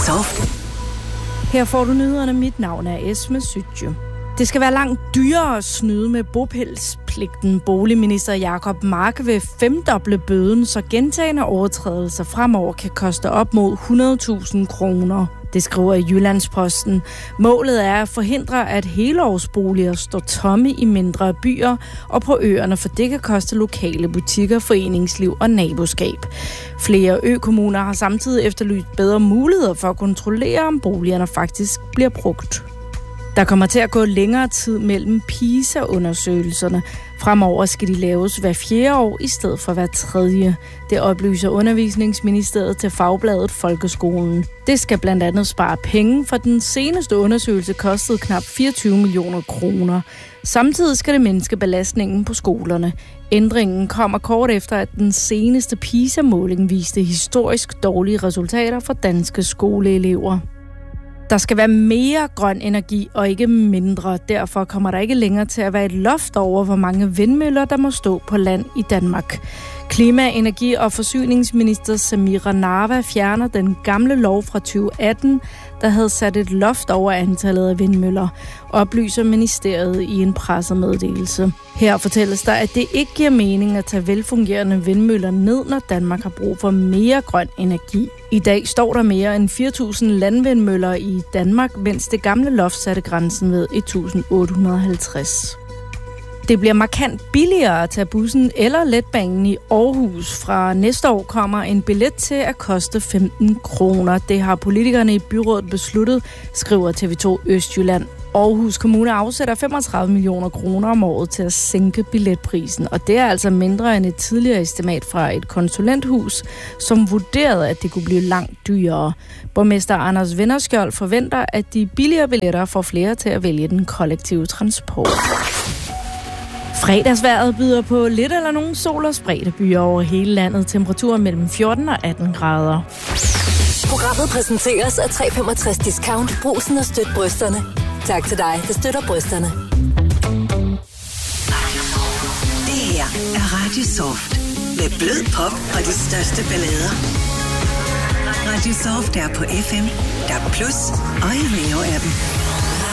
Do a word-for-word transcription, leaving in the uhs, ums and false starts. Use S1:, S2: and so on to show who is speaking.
S1: Soft.
S2: Her får du nyhederne. Mit navn er Esme Sytje. Det skal være langt dyrere at snyde med bopælspligten. Boligminister Jacob Mark vil femdoble bøden, så gentagne overtrædelser fremover kan koste op mod hundrede tusind kroner. Det skriver Jyllandsposten. Målet er at forhindre, at helårsboliger står tomme i mindre byer og på øerne, for det kan koste lokale butikker, foreningsliv og naboskab. Flere økommuner har samtidig efterlyst bedre muligheder for at kontrollere, om boligerne faktisk bliver brugt. Der kommer til at gå længere tid mellem PISA-undersøgelserne. Fremover skal de laves hver fjerde år i stedet for hver tredje. Det oplyser Undervisningsministeriet til fagbladet Folkeskolen. Det skal blandt andet spare penge, for den seneste undersøgelse kostede knap fireogtyve millioner kroner. Samtidig skal det mindske belastningen på skolerne. Ændringen kommer kort efter, at den seneste PISA-måling viste historisk dårlige resultater for danske skoleelever. Der skal være mere grøn energi og ikke mindre. Derfor kommer der ikke længere til at være et loft over, hvor mange vindmøller, der må stå på land i Danmark. Klima-, energi- og forsyningsminister Samira Nawa fjerner den gamle lov fra tyve atten, der havde sat et loft over antallet af vindmøller, oplyser ministeriet i en pressemeddelelse. Her fortælles der, at det ikke giver mening at tage velfungerende vindmøller ned, når Danmark har brug for mere grøn energi. I dag står der mere end fire tusind landvindmøller i Danmark, mens det gamle loft satte grænsen ved et tusind otte hundrede og halvtreds. Det bliver markant billigere at tage bussen eller letbanen i Aarhus. Fra næste år kommer en billet til at koste femten kroner. Det har politikerne i byrådet besluttet, skriver T V to Østjylland. Aarhus Kommune afsætter femogtredive millioner kroner om året til at sænke billetprisen, og det er altså mindre end et tidligere estimat fra et konsulenthus, som vurderede, at det kunne blive langt dyrere. Borgmester Anders Vinderskjold forventer, at de billigere billetter får flere til at vælge den kollektive transport. Fredagsvejret byder på lidt eller nogen sol og spredte byer over hele landet. Temperaturer mellem fjorten og atten grader.
S1: Programmet præsenteres af tre komma femogtres discount. Brugsen og støt brysterne. Tak til dig, der støtter brysterne. Det her er Radio Soft. Med blød pop og de største ballader. Radio Soft er på F M, D A B plus og i Rio appen.